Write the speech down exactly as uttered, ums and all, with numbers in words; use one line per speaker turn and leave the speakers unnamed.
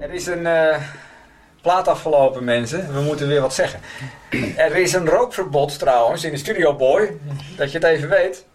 Er is een uh, plaat afgelopen, mensen. We moeten weer wat zeggen. Er is een rookverbod trouwens in de Studio Boy. Dat je het even weet.